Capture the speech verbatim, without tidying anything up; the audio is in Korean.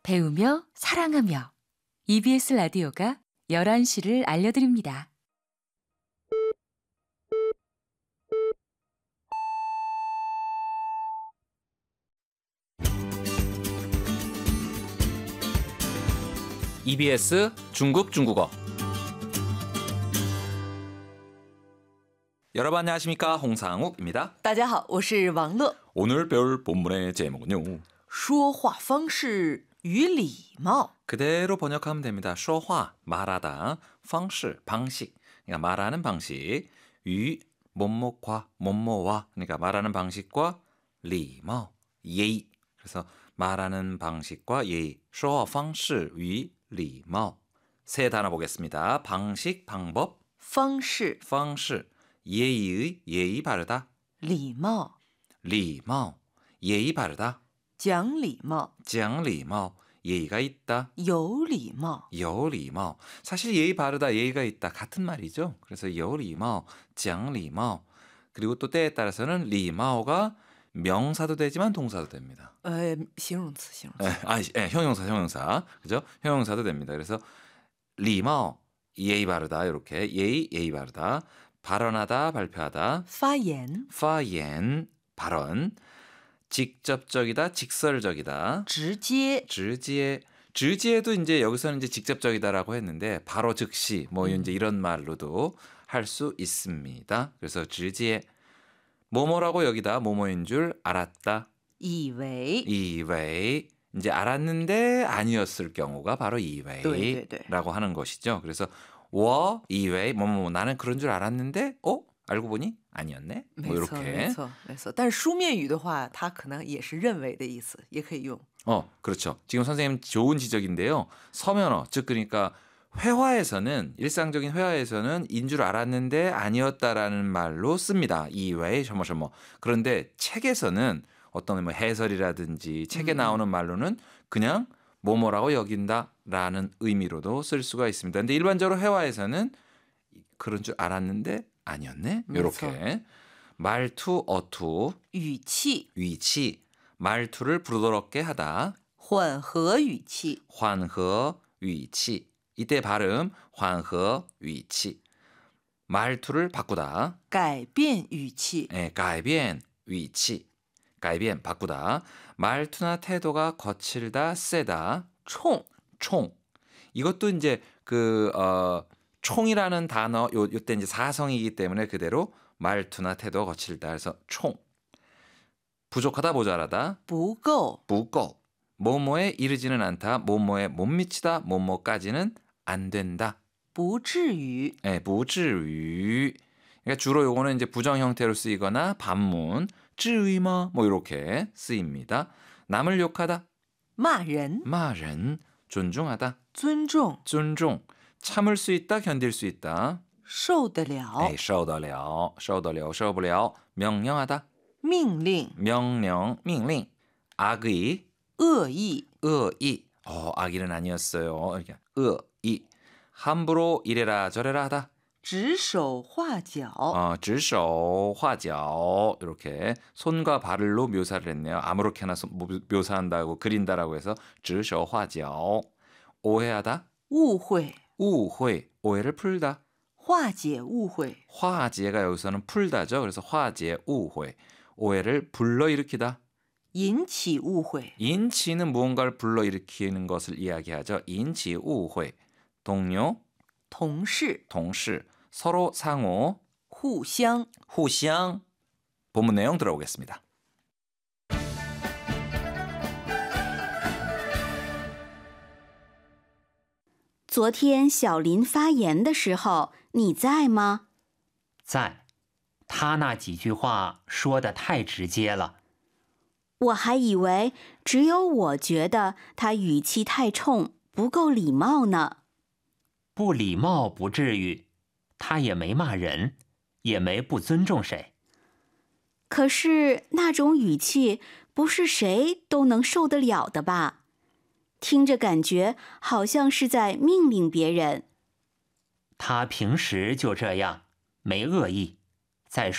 배우며 사랑하며 이비에스 라디오가 열한 시를 알려드립니다. 이비에스 중국 중국어. 여러분 안녕하십니까? 홍상욱입니다. 大家好，我是王乐。 오늘 배울 본문의 제목은요. 说话方式与礼貌。 그대로 번역하면 됩니다. 说话 말하다, 方式 방식, 그러니까 말하는 방식, 与 뭐뭐과 뭐뭐와 그러니까 말하는 방식과 礼貌 예의. 그래서 말하는 방식과 예의. 说话方式与礼貌. 세 단어 보겠습니다. 방식, 방법, 方式方式 예의의 예의 바르다. 礼貌礼貌 예의 바르다. 讲礼貌讲礼貌 예의가 있다. 有礼貌有礼貌 사실 예의 바르다 예의가 있다 같은 말이죠. 그래서 有礼貌 讲礼貌 그리고 또 때에 따라서는 礼貌가 명사도 되지만 동사도 됩니다. 呃，形容词，形容词。 에, 아, 에, 형용사 형용사 그죠? 형용사도 됩니다. 그래서 礼貌 예의 바르다 이렇게 예의 예의 바르다 발언하다 발표하다 发言发言 발언 직접적이다 직설적이다 直接直接 直接도 이제 여기서는 이제 직접적이다라고 했는데 바로 즉시 뭐 음. 이제 이런 말로도 할 수 있습니다. 그래서 直接 뭐뭐라고 여기다 뭐뭐인 줄 알았다. 以为以为 이제 알았는데 아니었을 경우가 바로 以为对，对，对。 라고 하는 것이죠. 그래서 我以为 뭐뭐 나는 그런 줄 알았는데 어? 알고 보니 아니었네. 没 뭐 错，没 이렇게. 错，没错。但是书面语的话，它可能也是认为的意思，也可以用。 어, 그렇죠. 지금 선생님 좋은 지적인데요. 서면어, 즉 그러니까 회화에서는 일상적인 회화에서는 인 줄 알았는데 아니었다라는 말로 씁니다. 이외에 셔머셔머. 그런데 책에서는 어떤 뭐 해설이라든지 책에 음. 나오는 말로는 그냥 뭐뭐라고 여긴다라는 의미로도 쓸 수가 있습니다. 근데 일반적으로 회화에서는 그런 줄 알았는데 아니었네. 이렇게 말투, 어투, 语气 위치, 말투를 부드럽게 하다. 缓和语气 환허 위치. 이때 발음 환허 위치. 말투를 바꾸다. 改变语气 예, 改变 위치. 改变 바꾸다. 말투나 태도가 거칠다, 세다. 冲 총. 이것도 이제 그 어, 총이라는 단어 요 요때 이제 사성이기 때문에 그대로 말투나 태도가 거칠다. 그래서 총. 부족하다, 모자라다. 不够 부고. 뭐뭐에 이르지는 않다. 뭐뭐에 못 미치다. 뭐뭐까지는 안 된다. 不至于 예, 不至于. 그러니까 주로 요거는 이제 부정 형태로 쓰이거나 반문, 至于吗? 뭐 이렇게 쓰입니다. 남을 욕하다. 骂人骂人, 존중하다. 尊重 존중, 참을 수 있다, 견딜 수 있다. 受得了 예, 受得了,受得了,受不了. 명령하다. 命令 명령, 命令. 악의, 恶意 의의. 어, 악의는 아니었어요. 이렇게 의의. 함부로 이래라 저래라 하다. 指手画脚 어, 指手画脚 이렇게 손과 발로 묘사를 했네요. 아무렇게나 손, 묘사한다고 그린다라고 해서 指手画脚. 오해하다. 误会 우회, 오해를 풀다. 化解误会 화지가 여기서는 풀다죠. 그래서 화지의 우회, 오해를 불러일으키다. 引起误会 인치는 무언가를 불러일으키는 것을 이야기하죠. 인치 우회, 동료, 同事 동시, 서로 상호, 互相互相. 본문 내용 들어보겠습니다. 昨天小林发言的时候，你在吗？ 在，他那几句话说得太直接了。 我还以为只有我觉得他语气太冲，不够礼貌呢。 不礼貌不至于，他也没骂人，也没不尊重谁。 可是那种语气不是谁都能受得了的吧？听着感觉好像是在命令别人。 他平时就这样，没恶意。再说